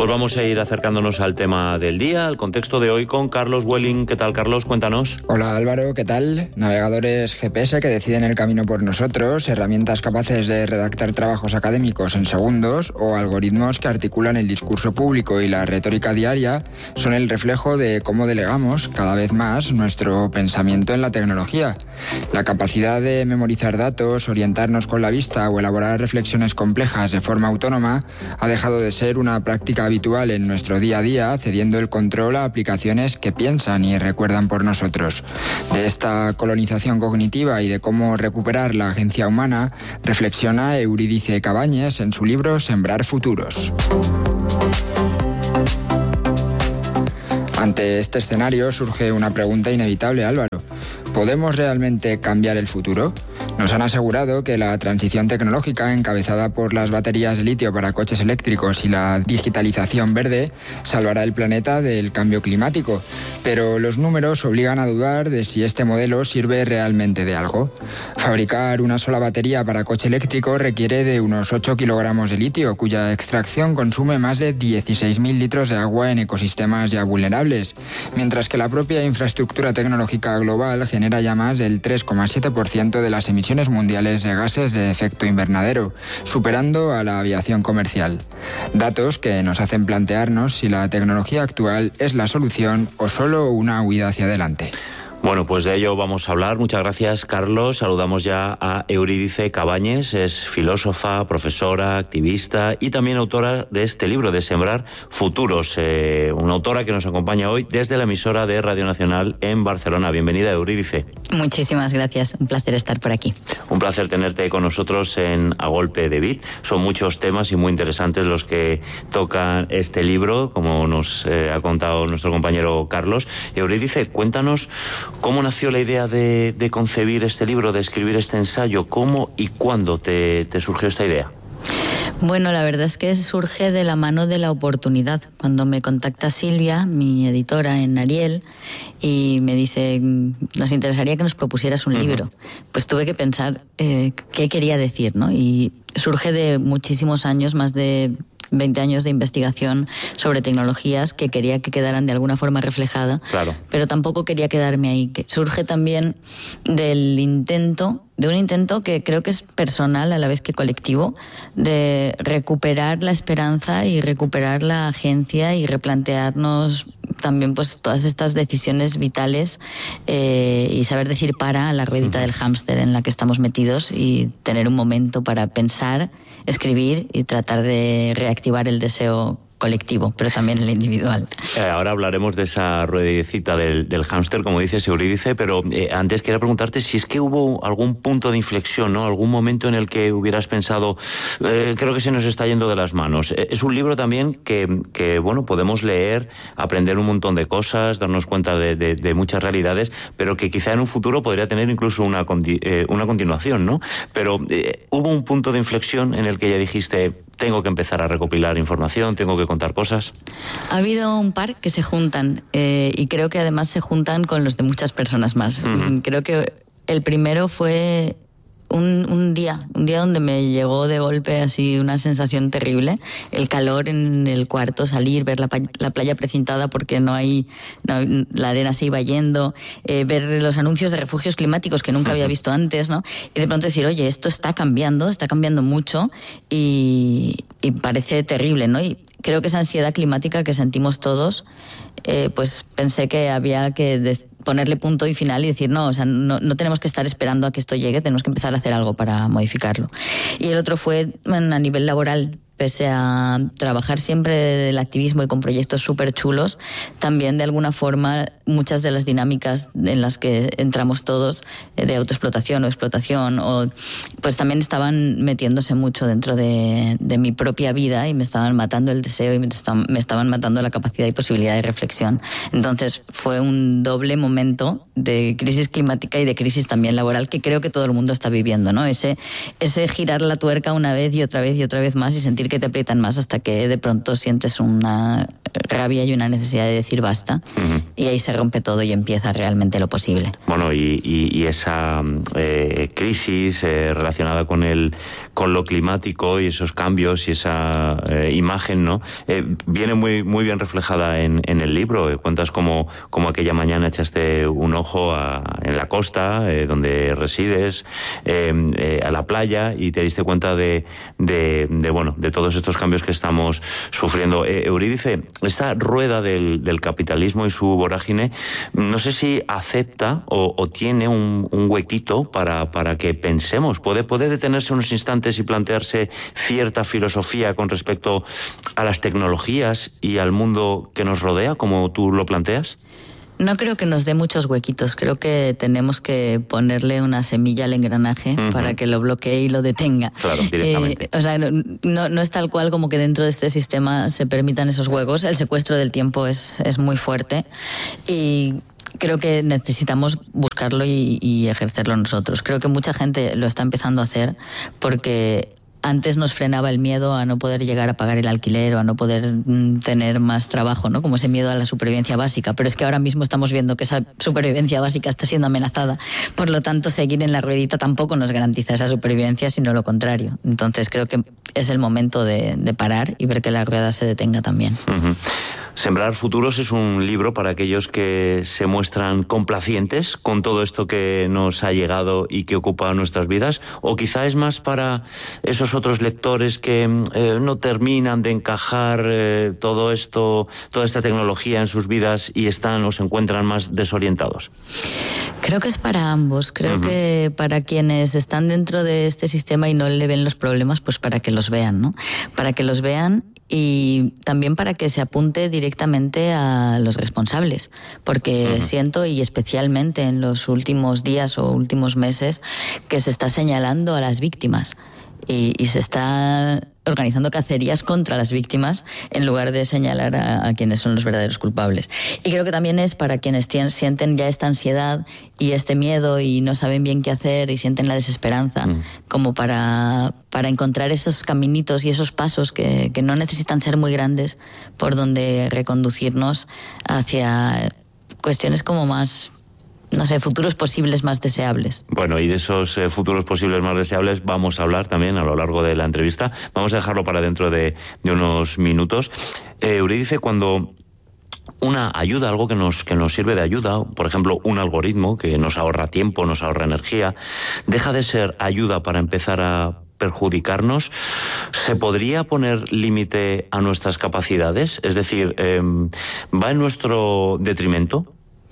Pues vamos a ir acercándonos al tema del día, al contexto de hoy con Carlos Welling. ¿Qué tal, Carlos? Cuéntanos. Hola Álvaro, ¿qué tal? Navegadores GPS que deciden el camino por nosotros, herramientas capaces de redactar trabajos académicos en segundos o algoritmos que articulan el discurso público y la retórica diaria son el reflejo de cómo delegamos cada vez más nuestro pensamiento en la tecnología. La capacidad de memorizar datos, orientarnos con la vista o elaborar reflexiones complejas de forma autónoma ha dejado de ser una práctica habitual en nuestro día a día, cediendo el control a aplicaciones que piensan y recuerdan por nosotros. De esta colonización cognitiva y de cómo recuperar la agencia humana, reflexiona Eurídice Cabañes en su libro Sembrar Futuros. Ante este escenario surge una pregunta inevitable, Álvaro. ¿Podemos realmente cambiar el futuro? Nos han asegurado que la transición tecnológica encabezada por las baterías de litio para coches eléctricos y la digitalización verde salvará el planeta del cambio climático, pero los números obligan a dudar de si este modelo sirve realmente de algo. Fabricar una sola batería para coche eléctrico requiere de unos 8 kilogramos de litio, cuya extracción consume más de 16.000 litros de agua en ecosistemas ya vulnerables, mientras que la propia infraestructura tecnológica global genera ya más del 3,7% de las emisiones mundiales de gases de efecto invernadero, superando a la aviación comercial. Datos que nos hacen plantearnos si la tecnología actual es la solución o solo una huida hacia adelante. Bueno, pues de ello vamos a hablar. Muchas gracias, Carlos. Saludamos ya a Eurídice Cabañes. Es filósofa, profesora, activista y también autora de este libro, de Sembrar Futuros. Una autora que nos acompaña hoy desde la emisora de Radio Nacional en Barcelona. Bienvenida, Eurídice. Muchísimas gracias. Un placer estar por aquí. Un placer tenerte con nosotros en A Golpe de Bit. Son muchos temas y muy interesantes los que tocan este libro, como nos ha contado nuestro compañero Carlos. Eurídice, cuéntanos ¿cómo nació la idea de concebir este libro, de escribir este ensayo? ¿Cómo y cuándo te surgió esta idea? Bueno, la verdad es que surge de la mano de la oportunidad. Cuando me contacta Silvia, mi editora en Ariel, y me dice, nos interesaría que nos propusieras un libro. Pues tuve que pensar qué quería decir, ¿no? Y surge de muchísimos años, más de 20 años de investigación sobre tecnologías que quería que quedaran de alguna forma reflejada, claro, pero tampoco quería quedarme ahí. Que surge también de un intento que creo que es personal a la vez que colectivo, de recuperar la esperanza y recuperar la agencia y replantearnos también pues todas estas decisiones vitales y saber decir para a la ruedita del hámster en la que estamos metidos y tener un momento para pensar, escribir y tratar de reactivar el deseo colectivo, pero también el individual. Ahora hablaremos de esa ruedecita del hámster, como dices, Eurídice, pero antes quería preguntarte si es que hubo algún punto de inflexión, ¿no? Algún momento en el que hubieras pensado, creo que se nos está yendo de las manos. Es un libro también que bueno, podemos leer, aprender un montón de cosas, darnos cuenta de muchas realidades, pero que quizá en un futuro podría tener incluso una continuación, ¿no? Pero hubo un punto de inflexión en el que ya dijiste, tengo que empezar a recopilar información, tengo que contar cosas. Ha habido un par que se juntan y creo que además se juntan con los de muchas personas más. Creo que el primero fue un día donde me llegó de golpe así una sensación terrible, el calor en el cuarto, salir, ver la playa precintada porque no, la arena se iba yendo, ver los anuncios de refugios climáticos que nunca había visto antes, ¿no? Y de pronto decir, oye, esto está cambiando mucho y parece terrible, ¿no? Y creo que esa ansiedad climática que sentimos todos, pues pensé que había que ponerle punto y final y decir, no, o sea, no tenemos que estar esperando a que esto llegue, tenemos que empezar a hacer algo para modificarlo. Y el otro fue a nivel laboral. Pese a trabajar siempre del activismo y con proyectos súper chulos, también de alguna forma muchas de las dinámicas en las que entramos todos, de autoexplotación o explotación, pues también estaban metiéndose mucho dentro de mi propia vida y me estaban matando el deseo y me estaban matando la capacidad y posibilidad de reflexión. Entonces fue un doble momento de crisis climática y de crisis también laboral que creo que todo el mundo está viviendo, ¿no? Ese girar la tuerca una vez y otra vez más y sentir sentir que te aprietan más hasta que de pronto sientes una rabia y una necesidad de decir basta, y ahí se rompe todo y empieza realmente lo posible. Bueno, y esa crisis relacionada con lo climático y esos cambios y esa imagen, ¿no? Viene muy bien reflejada en el libro. Cuentas como aquella mañana echaste un ojo en la costa donde resides, a la playa, y te diste cuenta de todos estos cambios que estamos sufriendo. Eurídice, esta rueda del capitalismo y su vorágine, no sé si acepta o tiene un huequito para que pensemos. ¿Puede detenerse unos instantes y plantearse cierta filosofía con respecto a las tecnologías y al mundo que nos rodea, como tú lo planteas? No creo que nos dé muchos huequitos. Creo que tenemos que ponerle una semilla al engranaje para que lo bloquee y lo detenga. Claro, directamente. No es tal cual como que dentro de este sistema se permitan esos huecos. El secuestro del tiempo es muy fuerte y creo que necesitamos buscarlo y ejercerlo nosotros. Creo que mucha gente lo está empezando a hacer porque antes nos frenaba el miedo a no poder llegar a pagar el alquiler o a no poder tener más trabajo, ¿no? Como ese miedo a la supervivencia básica. Pero es que ahora mismo estamos viendo que esa supervivencia básica está siendo amenazada. Por lo tanto, seguir en la ruedita tampoco nos garantiza esa supervivencia, sino lo contrario. Entonces creo que es el momento de parar y ver que la rueda se detenga también. Sembrar Futuros es un libro para aquellos que se muestran complacientes con todo esto que nos ha llegado y que ocupa nuestras vidas, o quizá es más para esos otros lectores que no terminan de encajar todo esto, toda esta tecnología en sus vidas y están o se encuentran más desorientados. Creo que es para ambos. Creo que para quienes están dentro de este sistema y no le ven los problemas, pues para que los vean, ¿no? Para que los vean y también para que se apunte directamente a los responsables, porque siento, y especialmente en los últimos días o últimos meses, que se está señalando a las víctimas y se está organizando cacerías contra las víctimas en lugar de señalar a quienes son los verdaderos culpables. Y creo que también es para quienes sienten ya esta ansiedad y este miedo y no saben bien qué hacer y sienten la desesperanza, como para encontrar esos caminitos y esos pasos que no necesitan ser muy grandes por donde reconducirnos hacia cuestiones como más, no sé, futuros posibles más deseables. Bueno, y de esos futuros posibles más deseables vamos a hablar también a lo largo de la entrevista. Vamos a dejarlo para dentro de unos minutos. Eurídice, cuando una ayuda, algo que nos sirve de ayuda, por ejemplo, un algoritmo que nos ahorra tiempo, nos ahorra energía, deja de ser ayuda para empezar a perjudicarnos, ¿se podría poner límite a nuestras capacidades? Es decir, ¿va en nuestro detrimento?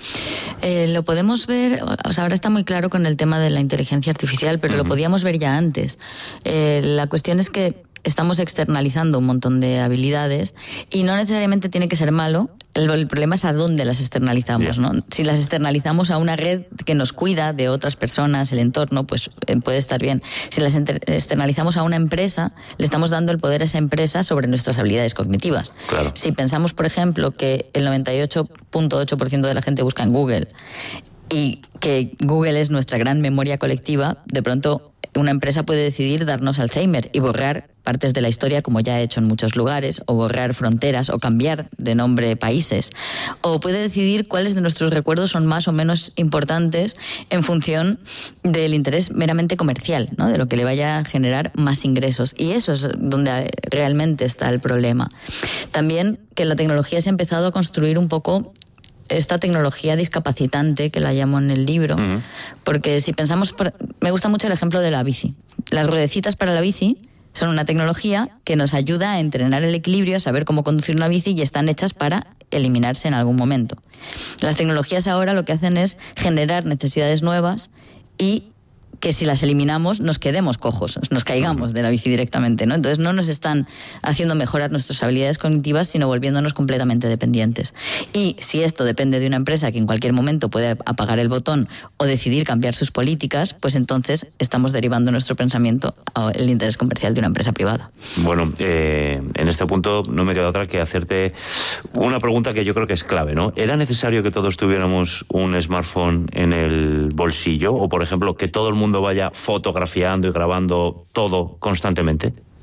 Lo podemos ver, o sea, ahora está muy claro con el tema de la inteligencia artificial, pero lo podíamos ver ya antes. La cuestión es que estamos externalizando un montón de habilidades y no necesariamente tiene que ser malo. El problema es a dónde las externalizamos, ¿no? Si las externalizamos a una red que nos cuida de otras personas, el entorno, pues puede estar bien. Si las externalizamos a una empresa, le estamos dando el poder a esa empresa sobre nuestras habilidades cognitivas. Claro. Si pensamos, por ejemplo, que el 98.8% de la gente busca en Google y que Google es nuestra gran memoria colectiva, de pronto una empresa puede decidir darnos Alzheimer y borrar partes de la historia, como ya ha hecho en muchos lugares, o borrar fronteras, o cambiar de nombre países. O puede decidir cuáles de nuestros recuerdos son más o menos importantes en función del interés meramente comercial, ¿no? De lo que le vaya a generar más ingresos. Y eso es donde realmente está el problema. También que la tecnología se ha empezado a construir un poco esta tecnología discapacitante, que la llamo en el libro, porque si pensamos, me gusta mucho el ejemplo de la bici. Las ruedecitas para la bici son una tecnología que nos ayuda a entrenar el equilibrio, a saber cómo conducir una bici, y están hechas para eliminarse en algún momento. Las tecnologías ahora lo que hacen es generar necesidades nuevas y que si las eliminamos nos quedemos cojos, nos caigamos de la bici directamente, ¿no? Entonces no nos están haciendo mejorar nuestras habilidades cognitivas, sino volviéndonos completamente dependientes. Y si esto depende de una empresa que en cualquier momento puede apagar el botón o decidir cambiar sus políticas, pues entonces estamos derivando nuestro pensamiento al interés comercial de una empresa privada. Bueno, en este punto no me queda otra que hacerte una pregunta que yo creo que es clave, ¿no? ¿Era necesario que todos tuviéramos un smartphone en el bolsillo? O, por ejemplo, que todo el mundo vaya fotografiando y grabando todo constantemente.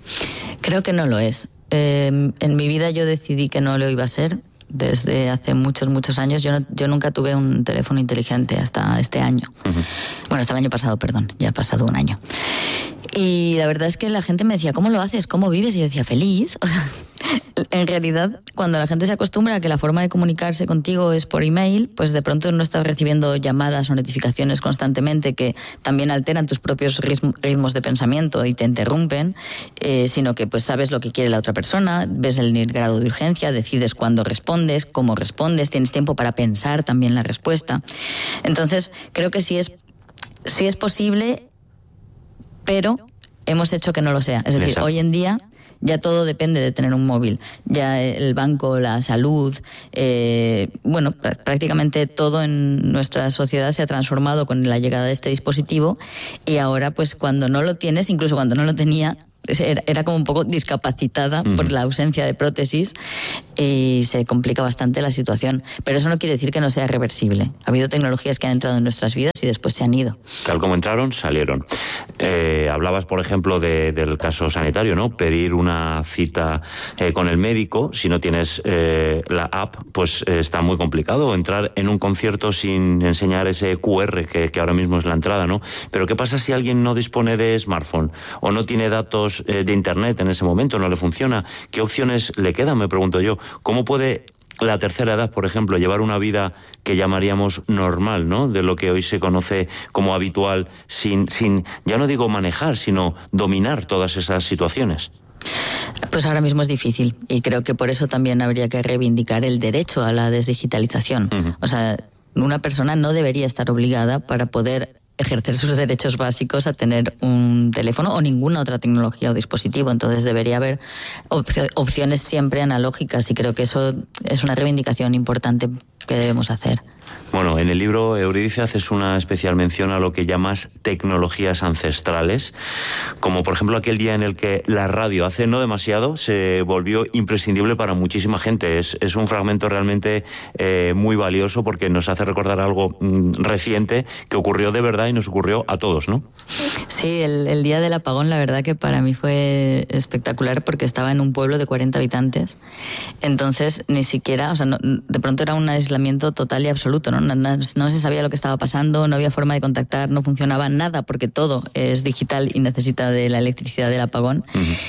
Creo que no lo es. En mi vida yo decidí que no lo iba a ser desde hace muchos años. Yo nunca tuve un teléfono inteligente hasta este año. Bueno, hasta el año pasado, perdón, ya ha pasado un año. Y la verdad es que la gente me decía, ¿cómo lo haces? ¿Cómo vives? Y yo decía, feliz. O sea, en realidad, cuando la gente se acostumbra a que la forma de comunicarse contigo es por email, pues de pronto no estás recibiendo llamadas o notificaciones constantemente que también alteran tus propios ritmos de pensamiento y te interrumpen, sino que pues sabes lo que quiere la otra persona, ves el grado de urgencia, decides cuándo respondes, cómo respondes, tienes tiempo para pensar también la respuesta. Entonces, creo que sí es posible, pero hemos hecho que no lo sea. Es decir, Exacto. Hoy en día ya todo depende de tener un móvil. Ya el banco, la salud, prácticamente todo en nuestra sociedad se ha transformado con la llegada de este dispositivo, y ahora pues cuando no lo tienes, incluso cuando no lo tenía, era como un poco discapacitada por la ausencia de prótesis, y se complica bastante la situación. Pero eso no quiere decir que no sea reversible. Ha habido tecnologías que han entrado en nuestras vidas y después se han ido. Tal como entraron, salieron. Hablabas, por ejemplo, del caso sanitario, ¿no? Pedir una cita con el médico, si no tienes la app, pues está muy complicado. Entrar en un concierto sin enseñar ese QR, que ahora mismo es la entrada, ¿no? Pero ¿qué pasa si alguien no dispone de smartphone o no tiene datos de internet en ese momento, no le funciona? ¿Qué opciones le quedan, me pregunto yo? ¿Cómo puede la tercera edad, por ejemplo, llevar una vida que llamaríamos normal, ¿no? De lo que hoy se conoce como habitual, sin ya no digo manejar, sino dominar todas esas situaciones? Pues ahora mismo es difícil, y creo que por eso también habría que reivindicar el derecho a la desdigitalización. O sea, una persona no debería estar obligada para poder ejercer sus derechos básicos a tener un teléfono o ninguna otra tecnología o dispositivo. Entonces debería haber opciones siempre analógicas, y creo que eso es una reivindicación importante que debemos hacer. Bueno, en el libro, Eurídice, haces una especial mención a lo que llamas tecnologías ancestrales, como por ejemplo aquel día en el que la radio, hace no demasiado, se volvió imprescindible para muchísima gente. Es un fragmento realmente muy valioso, porque nos hace recordar algo reciente que ocurrió de verdad y nos ocurrió a todos, ¿no? Sí, el día del apagón, la verdad que para mí fue espectacular, porque estaba en un pueblo de 40 habitantes. Entonces, ni siquiera, o sea, de pronto era un aislamiento total y absoluto, ¿no? No se sabía lo que estaba pasando, no había forma de contactar, no funcionaba nada, porque todo es digital y necesita de la electricidad del apagón.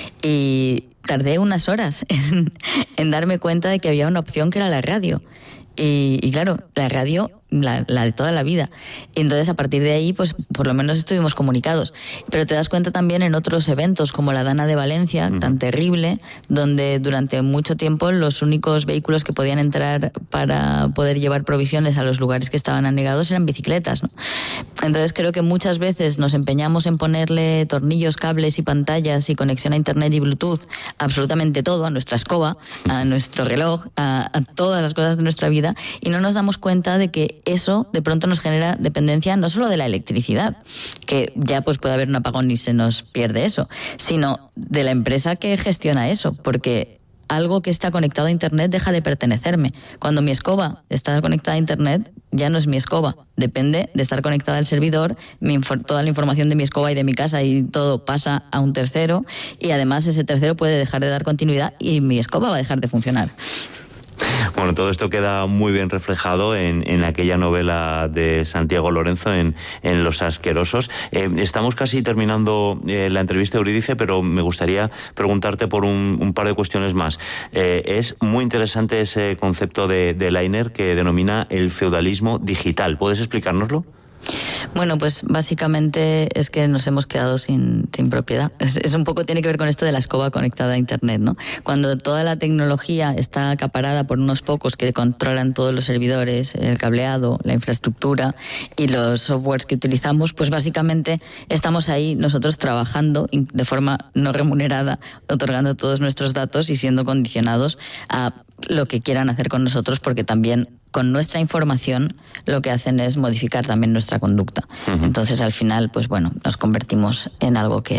Y tardé unas horas en darme cuenta de que había una opción que era la radio. Y claro, la radio, la de toda la vida. Y entonces, a partir de ahí, pues por lo menos estuvimos comunicados. Pero te das cuenta también en otros eventos, como la Dana de Valencia, tan terrible, donde durante mucho tiempo los únicos vehículos que podían entrar para poder llevar provisiones a los lugares que estaban anegados eran bicicletas, ¿no? Entonces creo que muchas veces nos empeñamos en ponerle tornillos, cables y pantallas y conexión a internet y Bluetooth, absolutamente todo, a nuestra escoba, a nuestro reloj, a todas las cosas de nuestra vida, y no nos damos cuenta de que eso de pronto nos genera dependencia no solo de la electricidad, que ya pues puede haber un apagón y se nos pierde eso, sino de la empresa que gestiona eso, porque algo que está conectado a internet deja de pertenecerme. Cuando mi escoba está conectada a internet, ya no es mi escoba, depende de estar conectada al servidor, toda la información de mi escoba y de mi casa y todo pasa a un tercero, y además ese tercero puede dejar de dar continuidad y mi escoba va a dejar de funcionar. Bueno, todo esto queda muy bien reflejado en aquella novela de Santiago Lorenzo, en Los Asquerosos. Estamos casi terminando la entrevista, Eurídice, pero me gustaría preguntarte por un par de cuestiones más. Es muy interesante ese concepto de Leiner que denomina el feudalismo digital. ¿Puedes explicárnoslo? Bueno, pues básicamente es que nos hemos quedado sin propiedad. Es un poco, tiene que ver con esto de la escoba conectada a internet, ¿no? Cuando toda la tecnología está acaparada por unos pocos que controlan todos los servidores, el cableado, la infraestructura y los softwares que utilizamos, pues básicamente estamos ahí nosotros trabajando de forma no remunerada, otorgando todos nuestros datos y siendo condicionados a lo que quieran hacer con nosotros, porque también con nuestra información lo que hacen es modificar también nuestra conducta. Entonces, al final, pues bueno, nos convertimos en algo que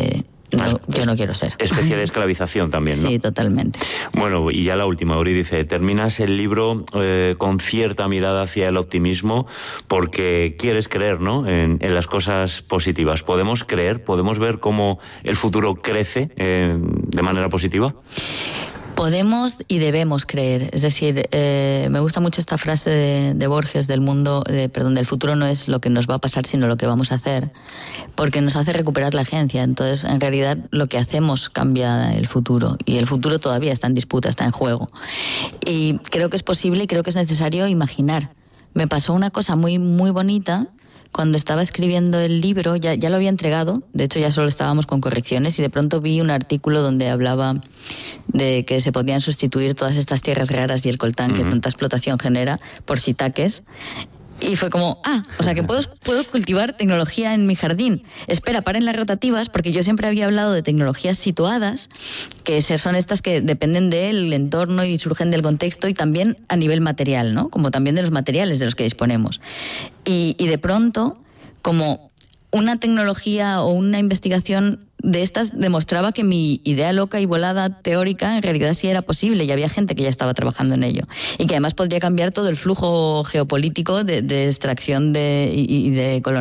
No, yo no quiero ser. Especie de esclavización también, ¿no? Sí, totalmente. Bueno, y ya la última, Eurídice, terminas el libro con cierta mirada hacia el optimismo porque quieres creer, ¿no?, en las cosas positivas. ¿Podemos creer, podemos ver cómo el futuro crece de manera positiva? Podemos y debemos creer. Es decir, me gusta mucho esta frase de Borges del futuro no es lo que nos va a pasar, sino lo que vamos a hacer, porque nos hace recuperar la agencia. Entonces, en realidad, lo que hacemos cambia el futuro, y el futuro todavía está en disputa, está en juego. Y creo que es posible y creo que es necesario imaginar. Me pasó una cosa muy, muy bonita. Cuando estaba escribiendo el libro, ya lo había entregado, de hecho ya solo estábamos con correcciones, y de pronto vi un artículo donde hablaba de que se podían sustituir todas estas tierras raras y el coltán que tanta explotación genera por shiitakes. Y fue como, o sea que puedo cultivar tecnología en mi jardín. Espera, paren las rotativas, porque yo siempre había hablado de tecnologías situadas, que son estas que dependen del entorno y surgen del contexto, y también a nivel material, ¿no? Como también de los materiales de los que disponemos. Y de pronto, como una tecnología o una investigación de estas demostraba que mi idea loca y volada teórica en realidad sí era posible, y había gente que ya estaba trabajando en ello, y que además podría cambiar todo el flujo geopolítico de extracción y de colonización